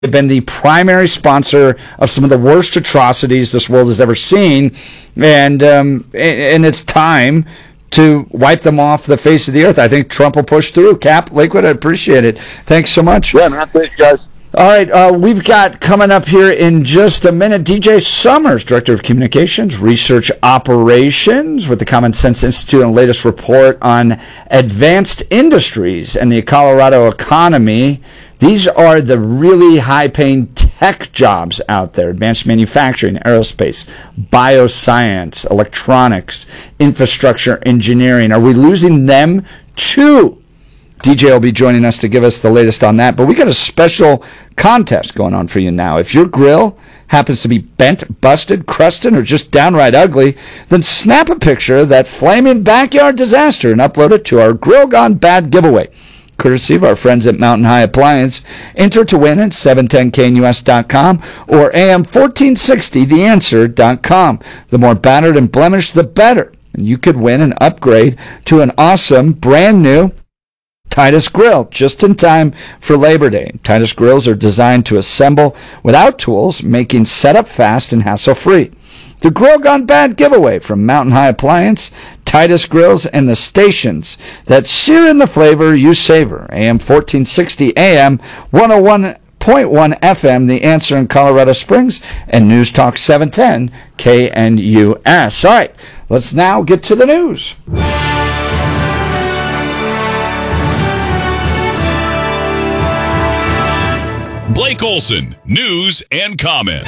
They've been the primary sponsor of some of the worst atrocities this world has ever seen, and it's time to wipe them off the face of the earth. I think Trump will push through. Cap, Lakewood, I appreciate it. Thanks so much. Yeah, man. Thanks, guys. All right, we've got coming up here in just a minute, DJ Summers, Director of Communications, Research Operations with the Common Sense Institute, and latest report on advanced industries and the Colorado economy. These are the really high-paying tech jobs out there: advanced manufacturing, aerospace, bioscience, electronics, infrastructure engineering. Are we losing them too? DJ will be joining us to give us the latest on that. But we got a special contest going on for you now. If your grill happens to be bent, busted, crusted, or just downright ugly, then snap a picture of that flaming backyard disaster and upload it to our Grill Gone Bad giveaway, courtesy of our friends at Mountain High Appliance. Enter to win at 710knus.com or am1460theanswer.com. The more battered and blemished, the better. And you could win an upgrade to an awesome, brand new Titus Grill, just in time for Labor Day. Titus Grills are designed to assemble without tools, making setup fast and hassle-free. The Grill Gone Bad giveaway from Mountain High Appliance, Titus Grills, and the stations that sear in the flavor you savor. AM 1460, AM 101.1 FM, The Answer in Colorado Springs, and News Talk 710 KNUS. All right, let's now get to the news. Blake Olson, news and comment.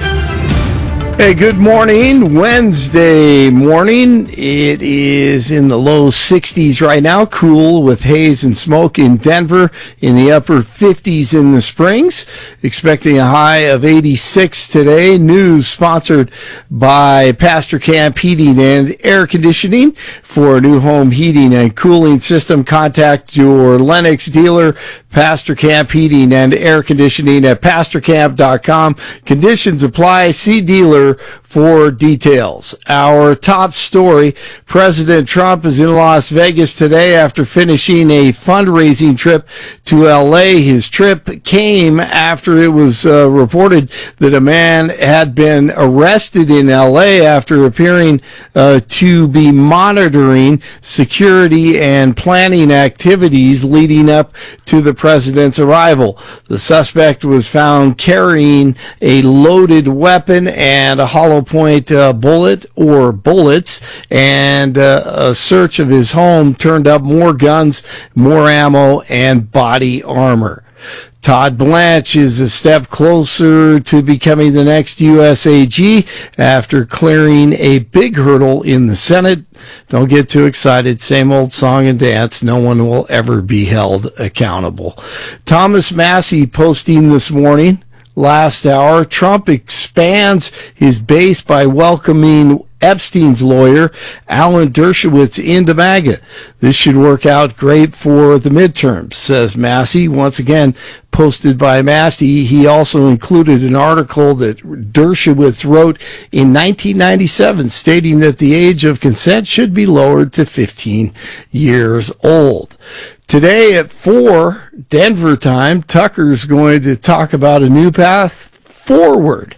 Hey, good morning. Wednesday morning. It is in the low 60s right now, cool with haze and smoke in Denver, in the upper 50s in the Springs. Expecting a high of 86 today. News sponsored by Pastor Camp Heating and Air Conditioning. For a new home heating and cooling system, contact your Lennox dealer, Pastor Camp Heating and Air Conditioning at pastorcamp.com. Conditions apply. See dealer for details. Our top story: President Trump is in Las Vegas today after finishing a fundraising trip to L.A. His trip came after it was reported that a man had been arrested in L.A. after appearing to be monitoring security and planning activities leading up to the president's arrival. The suspect was found carrying a loaded weapon and a hollow point bullet or bullets, and a search of his home turned up more guns, more ammo, and body armor. Todd Blanche is a step closer to becoming the next U.S. AG after clearing a big hurdle in the Senate. Don't get too excited. Same old song and dance. No one will ever be held accountable. Thomas Massie posting this morning, last hour: Trump expands his base by welcoming Epstein's lawyer, Alan Dershowitz, into MAGA. This should work out great for the midterms, says Massie. Once again, posted by Massie. He also included an article that Dershowitz wrote in 1997 stating that the age of consent should be lowered to 15 years old. Today at 4 Denver time, Tucker's going to talk about a new path forward,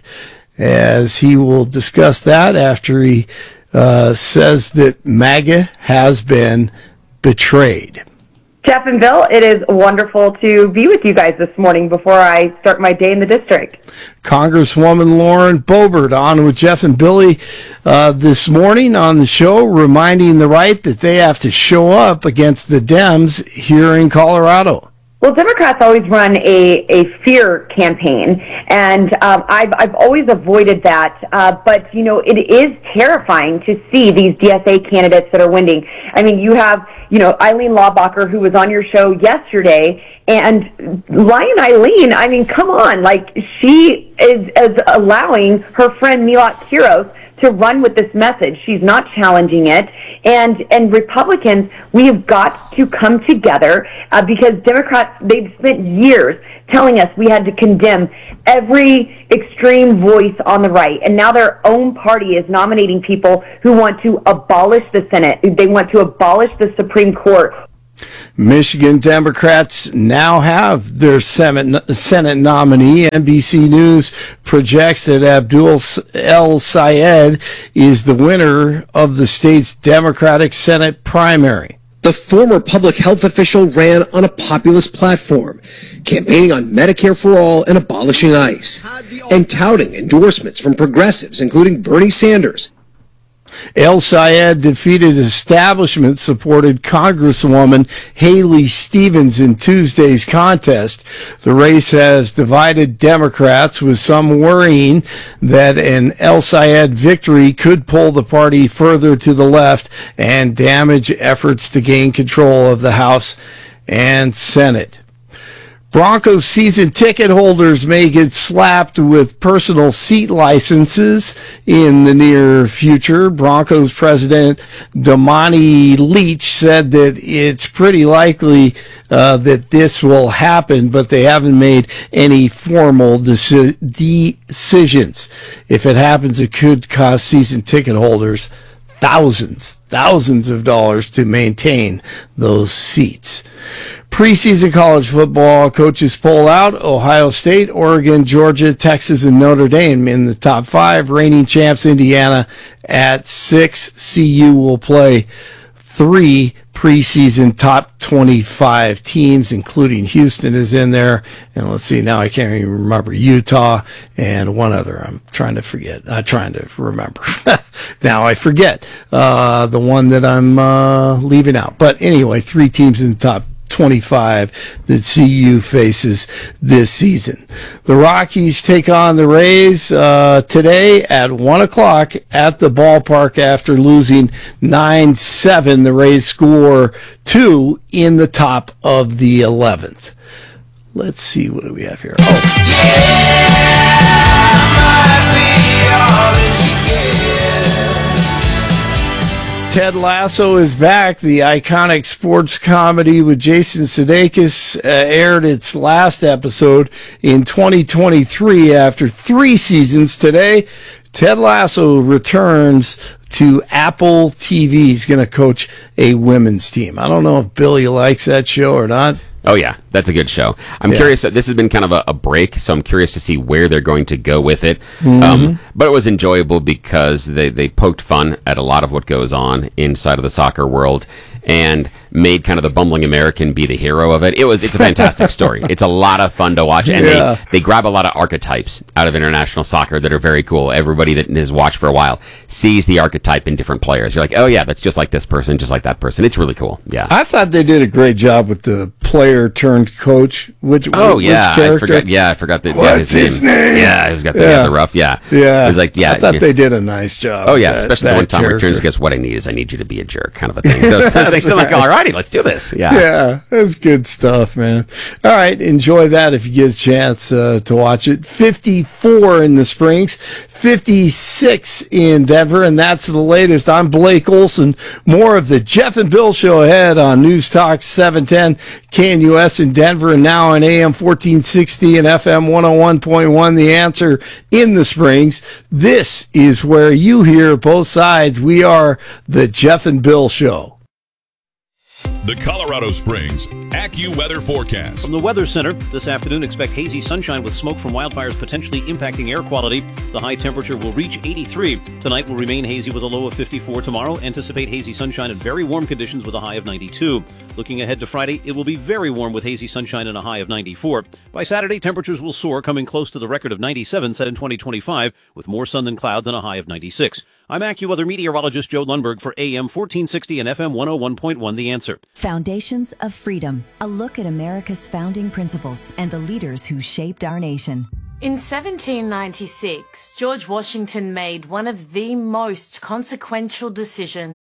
as he will discuss that after he says that MAGA has been betrayed. Jeff and Bill, it is wonderful to be with you guys this morning before I start my day in the district. Congresswoman Lauren Boebert on with Jeff and Billy this morning on the show, reminding the right that they have to show up against the Dems here in Colorado. Well, Democrats always run a fear campaign, and I've always avoided that. But, you know, it is terrifying to see these DSA candidates that are winning. I mean, you have, you know, Eileen Laubacher, who was on your show yesterday, and Lion Eileen, I mean, come on. Like, she is allowing her friend Milot Kiros to run with this message. She's not challenging it. And Republicans, we have got to come together because Democrats, they've spent years telling us we had to condemn every extreme voice on the right. And now their own party is nominating people who want to abolish the Senate. They want to abolish the Supreme Court. Michigan Democrats now have their Senate nominee. NBC News projects that Abdul El Sayed is the winner of the state's Democratic Senate primary. The former public health official ran on a populist platform, campaigning on Medicare for all and abolishing ICE, and touting endorsements from progressives, including Bernie Sanders. El Sayed defeated establishment-supported Congresswoman Haley Stevens in Tuesday's contest. The race has divided Democrats, with some worrying that an El Sayed victory could pull the party further to the left and damage efforts to gain control of the House and Senate. Broncos season ticket holders may get slapped with personal seat licenses in the near future. Broncos president Damani Leach said that it's pretty likely that this will happen, but they haven't made any formal decisions. If it happens, it could cost season ticket holders thousands of dollars to maintain those seats. Preseason college football coaches poll out. Ohio State, Oregon, Georgia, Texas, and Notre Dame in the top 5. Reigning champs Indiana at 6. CU will play 3 preseason top 25 teams, including Houston is in there. And let's see, now I can't even remember. Utah and one other. I'm trying to forget. I'm trying to remember. Now I forget the one that I'm leaving out. But anyway, 3 teams in the top 25 that CU faces this season. The Rockies take on the Rays today at 1 o'clock at the ballpark after losing 9-7. The Rays score 2 in the top of the 11th. Let's see, what do we have here? Ted Lasso is back. The iconic sports comedy with Jason Sudeikis aired its last episode in 2023 after 3 seasons. Today, Ted Lasso returns to Apple TV. He's going to coach a women's team. I don't know if Billy likes that show or not. Oh, yeah, that's a good show. I'm curious. This has been kind of a break, so I'm curious to see where they're going to go with it. But it was enjoyable because they poked fun at a lot of what goes on inside of the soccer world and made kind of the bumbling American be the hero of it. It's a fantastic story. It's a lot of fun to watch, and they grab a lot of archetypes out of international soccer that are very cool. Everybody that has watched for a while sees the archetype in different players. You're like, oh yeah, that's just like this person, just like that person. It's really cool. Yeah, I thought they did a great job with the player turned coach. Which character? I forgot What's his name? Yeah, he's got the rough. Yeah. It was like, I thought they did a nice job. Oh yeah, especially the one time returns. Guess what I need is I need you to be a jerk, kind of a thing. Those things are like, alrighty, let's do this. Yeah, that's good stuff, man. All right, enjoy that if you get a chance to watch it. 54 in the Springs, 56 in Denver, and that's the latest. I'm Blake Olson. More of the Jeff and Bill Show ahead on News Talk 710 KNUS in Denver, and now on AM 1460 and FM 101.1. The Answer in the Springs. This is where you hear both sides. We are the Jeff and Bill Show. The Colorado Springs AccuWeather forecast. From the Weather Center, this afternoon expect hazy sunshine with smoke from wildfires potentially impacting air quality. The high temperature will reach 83. Tonight will remain hazy with a low of 54. Tomorrow, anticipate hazy sunshine and very warm conditions with a high of 92. Looking ahead to Friday, it will be very warm with hazy sunshine and a high of 94. By Saturday, temperatures will soar, coming close to the record of 97 set in 2025, with more sun than clouds and a high of 96. I'm AccuWeather meteorologist Joe Lundberg for AM 1460 and FM 101.1 The Answer. Foundations of Freedom, a look at America's founding principles and the leaders who shaped our nation. In 1796, George Washington made one of the most consequential decisions.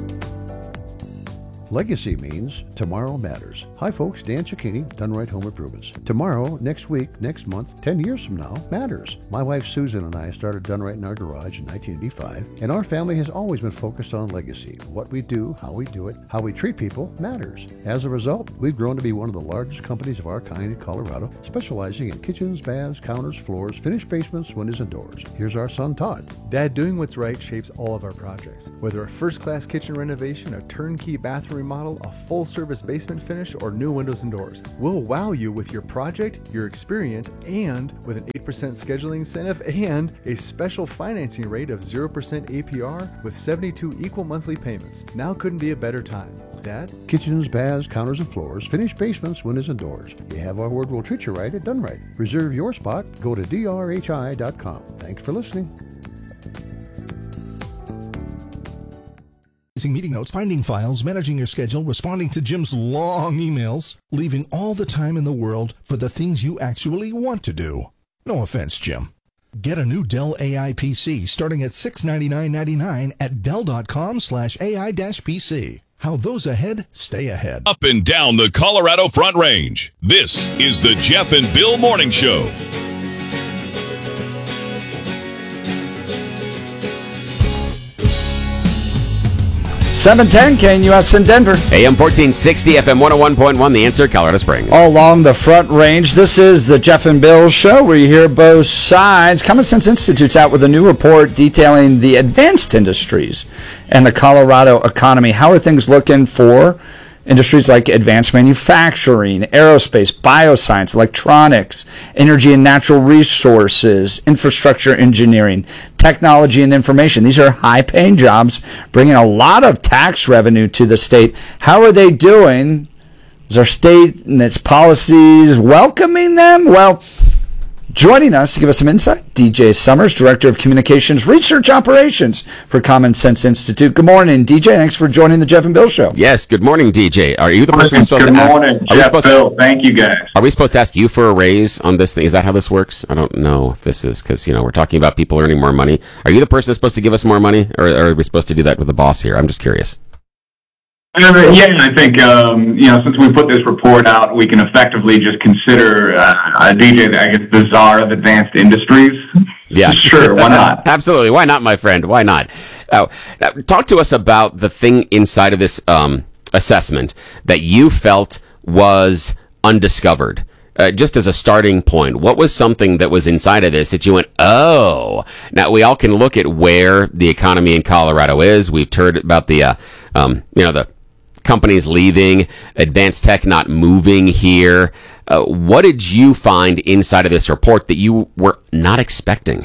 Legacy means tomorrow matters. Hi folks, Dan Cicchini, Done Right Home Improvements. Tomorrow, next week, next month, 10 years from now matters. My wife Susan and I started Done Right in our garage in 1985, and our family has always been focused on legacy. What we do, how we do it, how we treat people matters. As a result, we've grown to be one of the largest companies of our kind in Colorado, specializing in kitchens, baths, counters, floors, finished basements, windows, and doors. Here's our son Todd. Dad, doing what's right shapes all of our projects. Whether a first-class kitchen renovation, a turnkey bathroom remodel, a full-service basement finish, or new windows and doors. We'll wow you with your project, your experience, and with an 8% scheduling incentive and a special financing rate of 0% APR with 72 equal monthly payments. Now couldn't be a better time. Dad? Kitchens, baths, counters, and floors, finished basements, windows, and doors. You have our word, we'll treat you right at Done Right. Reserve your spot. Go to drhi.com. Thanks for listening. Meeting notes, finding files, managing your schedule, responding to Jim's long emails, leaving all the time in the world for the things you actually want to do. No offense, Jim. Get a new Dell AI PC starting at $699.99 at Dell.com/AI-PC. How those ahead stay ahead. Up and down the Colorado Front Range. This is the Jeff and Bill Morning Show. $710 KNUS in Denver. AM 1460, FM 101.1, The Answer, Colorado Springs. All along the Front Range, this is the Jeff and Bill Show, where you hear both sides. Common Sense Institute's out with a new report detailing the advanced industries and the Colorado economy. How are things looking for industries like advanced manufacturing, aerospace, bioscience, electronics, energy and natural resources, infrastructure engineering, technology and information? These are high-paying jobs, bringing a lot of tax revenue to the state. How are they doing? Is our state and its policies welcoming them? Well, joining us to give us some insight, DJ Summers, Director of Communications Research Operations for Common Sense Institute. Good morning, DJ. Thanks for joining the Jeff and Bill Show. Yes, good morning, DJ. Are you the person we're supposed to ask? Good morning, Jeff, Bill. Thank you, guys. Are we supposed to ask you for a raise on this thing? Is that how this works? I don't know if this is, because, we're talking about people earning more money. Are you the person that's supposed to give us more money, or are we supposed to do that with the boss here? I'm just curious. Yeah, I think, since we put this report out, we can effectively just consider DJ, I guess, the czar of advanced industries. Yeah. Sure, why not? Absolutely. Why not, my friend? Why not? Now, talk to us about the thing inside of this assessment that you felt was undiscovered. Just as a starting point, what was something that was inside of this that you went, oh? Now, we all can look at where the economy in Colorado is. We've heard about the companies leaving, advanced tech not moving here. What did you find inside of this report that you were not expecting?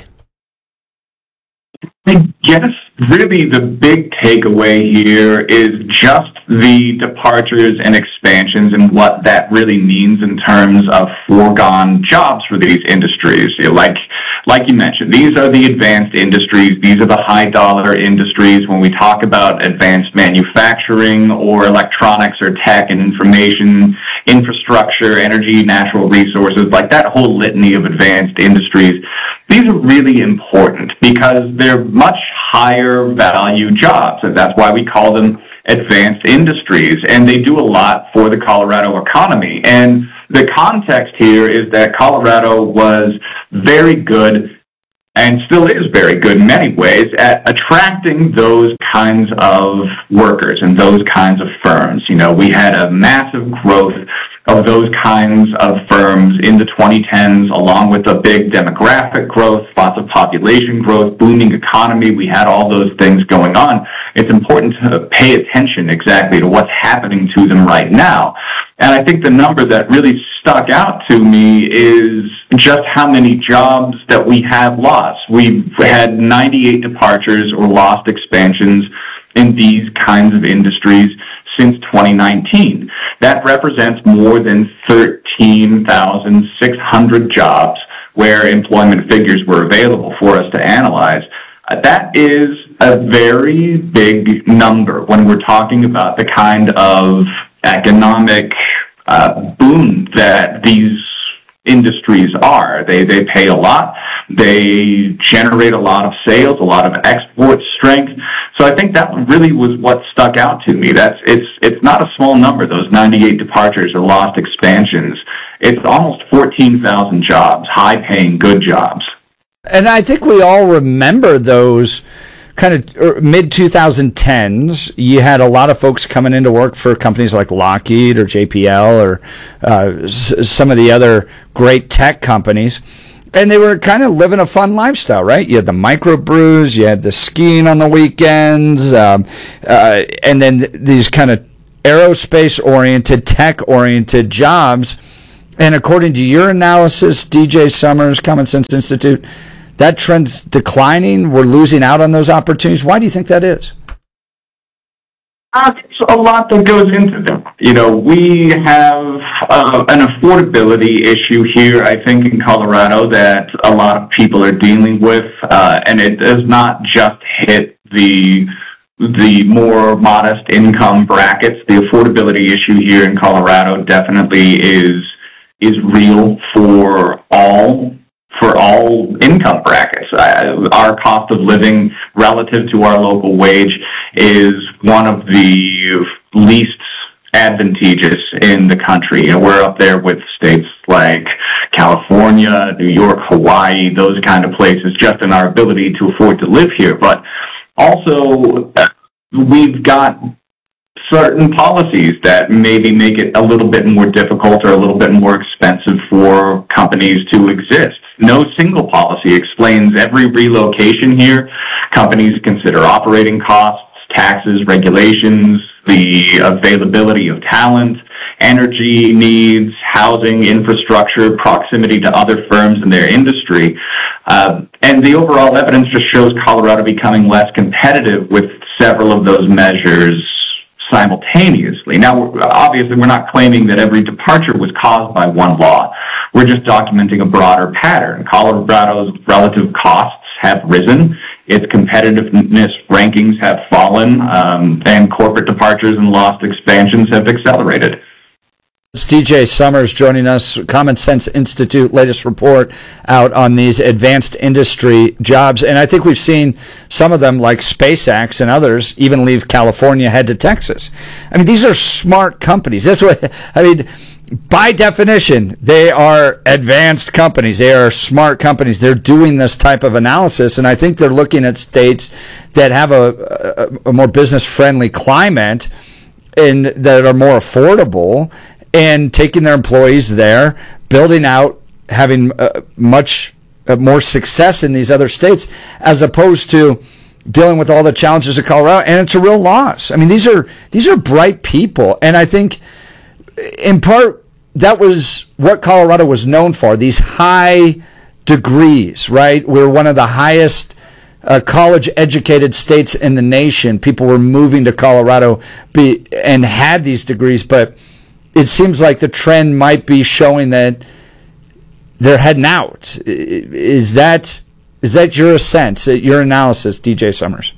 I guess really the big takeaway here is just the departures and expansions and what that really means in terms of foregone jobs for these industries. Like you mentioned, these are the advanced industries. These are the high-dollar industries. When we talk about advanced manufacturing or electronics or tech and information, infrastructure, energy, natural resources, like that whole litany of advanced industries, these are really important because they're much higher value jobs, and that's why we call them advanced industries, and they do a lot for the Colorado economy. And the context here is that Colorado was very good and still is very good in many ways at attracting those kinds of workers and those kinds of firms. We had a massive growth of those kinds of firms in the 2010s, along with a big demographic growth, lots of population growth, booming economy. We had all those things going on. It's important to pay attention exactly to what's happening to them right now. And I think the number that really stuck out to me is just how many jobs that we have lost. We've had 98 departures or lost expansions in these kinds of industries since 2019. That represents more than 13,600 jobs where employment figures were available for us to analyze. That is a very big number when we're talking about the kind of economic boom that these industries are. They pay a lot. They generate a lot of sales, a lot of export strength. So I think that really was what stuck out to me. It's not a small number, those 98 departures or lost expansions. It's almost 14,000 jobs, high-paying, good jobs. And I think we all remember those kind of mid-2010s. You had a lot of folks coming into work for companies like Lockheed or JPL or some of the other great tech companies. And they were kind of living a fun lifestyle, right? You had the microbrews, you had the skiing on the weekends, and then these kind of aerospace-oriented, tech-oriented jobs. And according to your analysis, DJ Summers, Common Sense Institute, that trend's declining. We're losing out on those opportunities. Why do you think that is? There's a lot that goes into them. We have an affordability issue here, I think, in Colorado that a lot of people are dealing with, and it does not just hit the more modest income brackets. The affordability issue here in Colorado definitely is real for all income brackets. Our cost of living relative to our local wage is one of the least advantageous in the country. We're up there with states like California, New York, Hawaii, those kind of places, just in our ability to afford to live here. But also, we've got certain policies that maybe make it a little bit more difficult or a little bit more expensive for companies to exist. No single policy explains every relocation here. Companies consider operating costs, taxes, regulations, the availability of talent, energy needs, housing, infrastructure, proximity to other firms in their industry. And the overall evidence just shows Colorado becoming less competitive with several of those measures simultaneously. Now, obviously, we're not claiming that every departure was caused by one law. We're just documenting a broader pattern. Colorado's relative costs have risen, its competitiveness rankings have fallen, and corporate departures and lost expansions have accelerated. It's DJ Summers joining us, Common Sense Institute latest report out on these advanced industry jobs. And I think we've seen some of them, like SpaceX and others, even leave California, head to Texas. I mean, these are smart companies. That's what, by definition, they are advanced companies. They are smart companies. They're doing this type of analysis. And I think they're looking at states that have a more business-friendly climate and that are more affordable, and taking their employees there, building out, having much more success in these other states, as opposed to dealing with all the challenges of Colorado. And it's a real loss. I mean, these are bright people, and I think in part that was what Colorado was known for, these high degrees, right? We're one of the highest college-educated states in the nation. People were moving to Colorado and had these degrees, but it seems like the trend might be showing that they're heading out. Is that your sense, your analysis, DJ Summers?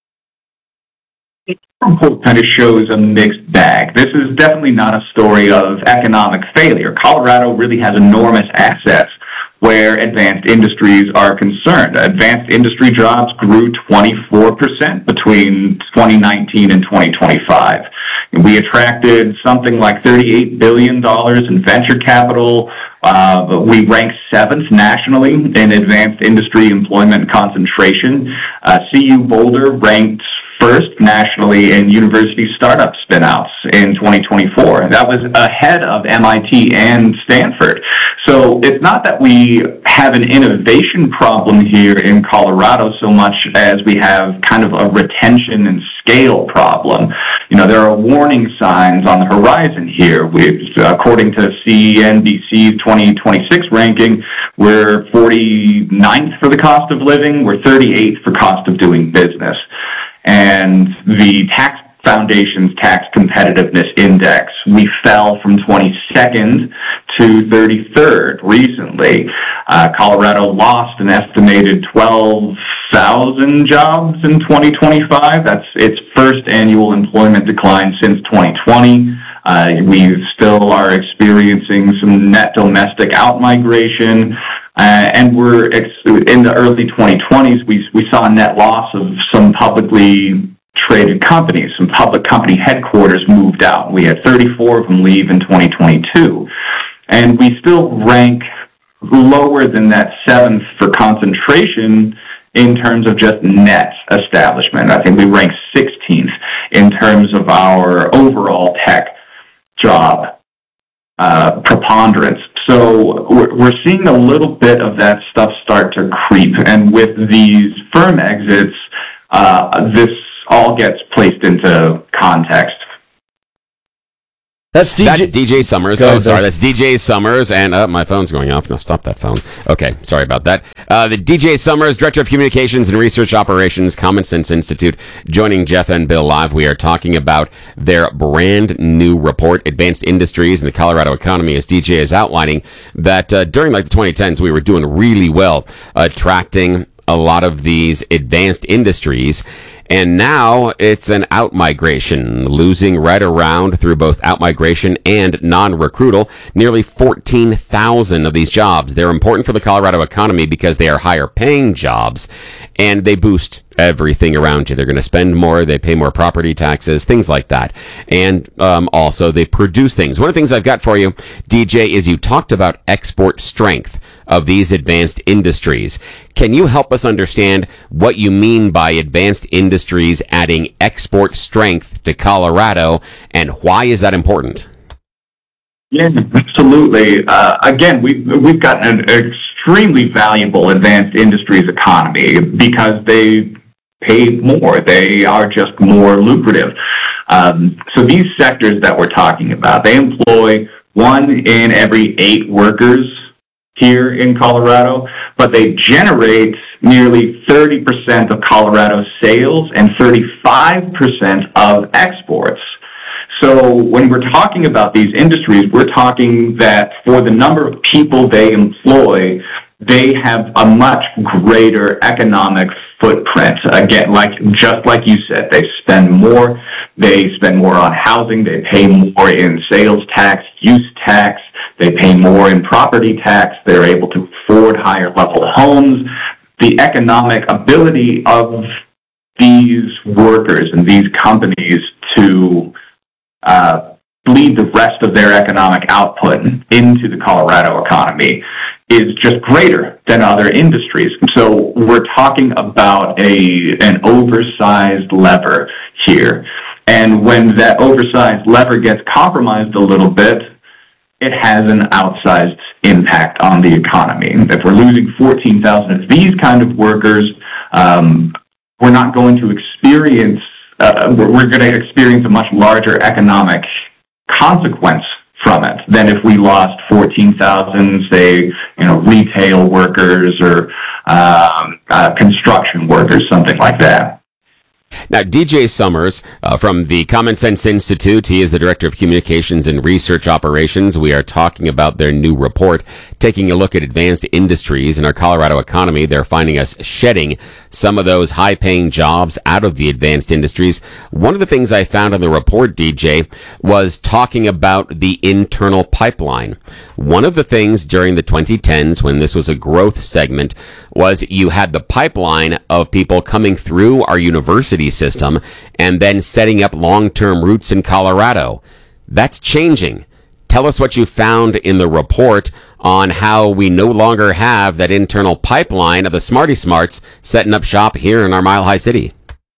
The report kind of shows a mixed bag. This is definitely not a story of economic failure. Colorado really has enormous assets where advanced industries are concerned. Advanced industry jobs grew 24% between 2019 and 2025. We attracted something like $38 billion in venture capital. We ranked 7th nationally in advanced industry employment concentration. CU Boulder ranked 1st nationally in university startup spinouts in 2024. That was ahead of MIT and Stanford. So it's not that we have an innovation problem here in Colorado so much as we have kind of a retention and scale problem. There are warning signs on the horizon here. According to CNBC's 2026 ranking, we're 49th for the cost of living. We're 38th for cost of doing business. And the Tax Foundation's Tax Competitiveness Index, we fell from 22nd to 33rd recently. Colorado lost an estimated 12,000 jobs in 2025. That's its first annual employment decline since 2020. We still are experiencing some net domestic outmigration. And we're in the early 2020s, we saw a net loss of some publicly traded companies. Some public company headquarters moved out. We had 34 of them leave in 2022. And we still rank lower than that 7th for concentration in terms of just net establishment. I think we rank 16th in terms of our overall tech job preponderance. So we're seeing a little bit of that stuff start to creep. And with these firm exits, this all gets placed into context. That's DJ Summers. That's DJ Summers. And my phone's going off. No, stop that phone. Okay, sorry about that. The DJ Summers, Director of Communications and Research Operations, Common Sense Institute, joining Jeff and Bill live. We are talking about their brand new report, Advanced Industries and the Colorado Economy, as DJ is outlining that during the 2010s, we were doing really well attracting a lot of these advanced industries. And now it's an out-migration, losing right around through both out-migration and non-recruital, nearly 14,000 of these jobs. They're important for the Colorado economy because they are higher-paying jobs, and they boost everything around you. They're going to spend more, they pay more property taxes, things like that. And also, they produce things. One of the things I've got for you, DJ, is you talked about export strength of these advanced industries. Can you help us understand what you mean by advanced industries adding export strength to Colorado, and why is that important? Yeah, absolutely. Again, we've got an extremely valuable advanced industries economy because they pay more. They are just more lucrative. So these sectors that we're talking about, they employ 1 in every 8 workers here in Colorado, but they generate nearly 30% of Colorado's sales and 35% of exports. So when we're talking about these industries, we're talking that for the number of people they employ, they have a much greater economic footprint. Again, just like you said, they spend more. They spend more on housing. They pay more in sales tax, use tax. They pay more in property tax. They're able to afford higher level homes. The economic ability of these workers and these companies to bleed the rest of their economic output into the Colorado economy is just greater than other industries. So we're talking about an oversized lever here. And when that oversized lever gets compromised a little bit, it has an outsized impact on the economy. If we're losing 14,000 of these kind of workers, we're not going to experience, we're going to experience a much larger economic consequence from it than if we lost 14,000, say, retail workers or construction workers, something like that. Now, DJ Summers from the Common Sense Institute, he is the Director of Communications and Research Operations. We are talking about their new report, taking a look at advanced industries in our Colorado economy. They're finding us shedding some of those high-paying jobs out of the advanced industries. One of the things I found on the report, DJ, was talking about the internal pipeline. One of the things during the 2010s, when this was a growth segment, was you had the pipeline of people coming through our university system and then setting up long-term roots in Colorado. That's changing. Tell us what you found in the report on how we no longer have that internal pipeline of the Smarty Smarts setting up shop here in our Mile High City.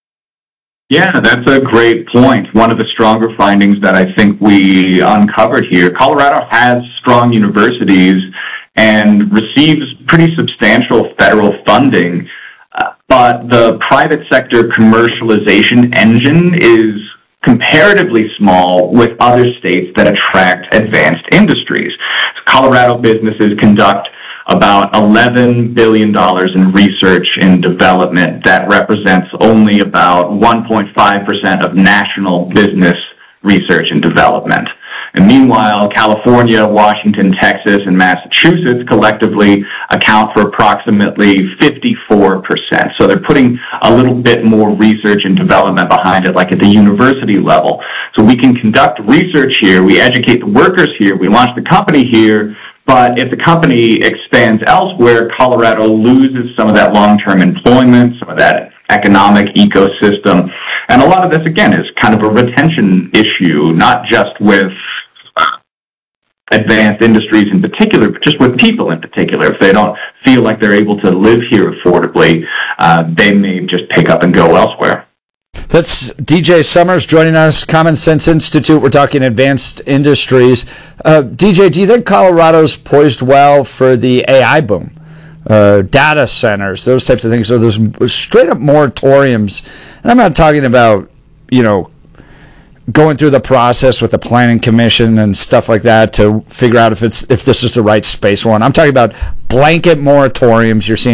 Yeah, that's a great point. One of the stronger findings that I think we uncovered here, Colorado has strong universities and receives pretty substantial federal funding. But the private sector commercialization engine is comparatively small with other states that attract advanced industries. Colorado businesses conduct about $11 billion in research and development. That represents only about 1.5% of national business research and development. And meanwhile, California, Washington, Texas, and Massachusetts collectively account for approximately 54%. So they're putting a little bit more research and development behind it, like at the university level. So we can conduct research here, we educate the workers here, we launch the company here, but if the company expands elsewhere, Colorado loses some of that long-term employment, some of that economic ecosystem. And a lot of this, again, is kind of a retention issue, not just with advanced industries in particular, but just with people in particular. If they don't feel like they're able to live here affordably, they may just pick up and go elsewhere. That's DJ Summers joining us, Common Sense Institute. We're talking advanced industries. DJ, do you think Colorado's poised well for the AI boom? Data centers, those types of things. So there's straight up moratoriums. And I'm not talking about, going through the process with the planning commission and stuff like that to figure out if this is the right space one. I'm talking about blanket moratoriums you're seeing